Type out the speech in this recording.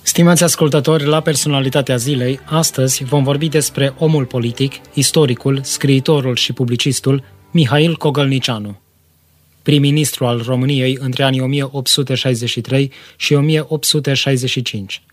Stimați ascultători, la Personalitatea Zilei, astăzi vom vorbi despre omul politic, istoricul, scriitorul și publicistul Mihail Cogălnicianu, prim-ministru al României între anii 1863 și 1865.